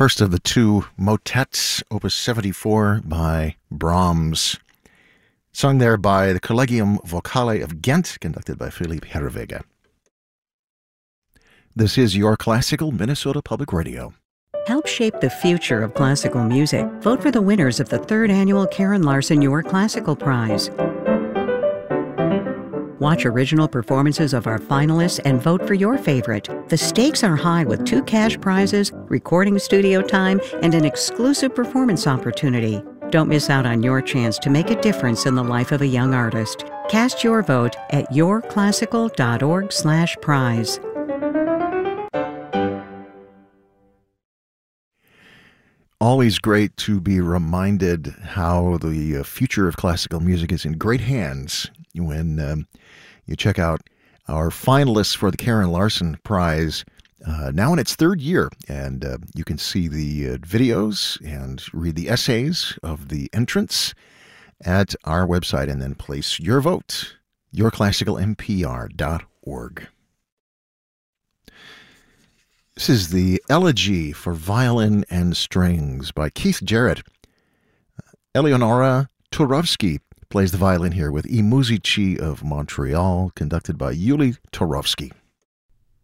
First of the two motets, Opus 74 by Brahms, sung there by the Collegium Vocale of Ghent, conducted by Philippe Herreweghe. This is Your Classical Minnesota Public Radio. Help shape the future of classical music. Vote for the winners of the 3rd annual Karen Larson Your Classical Prize. Watch original performances of our finalists and vote for your favorite. The stakes are high with 2 cash prizes, recording studio time, and an exclusive performance opportunity. Don't miss out on your chance to make a difference in the life of a young artist. Cast your vote at yourclassical.org/prize. Always great to be reminded how the future of classical music is in great hands when you check out our finalists for the Karen Larson Prize, now in its 3rd year. And you can see the videos and read the essays of the entrants at our website, and then place your vote, yourclassicalmpr.org. This is the Elegy for Violin and Strings by Keith Jarrett. Eleonora Turovsky plays the violin here with I Musici of Montreal, conducted by Yuli Turovsky.